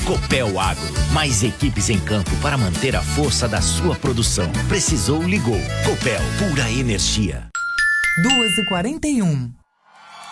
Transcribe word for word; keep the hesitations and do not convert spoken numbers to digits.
Copel Agro, mais equipes em campo para manter a força da sua produção. Precisou, ligou. Copel, pura energia. duas e quarenta e um.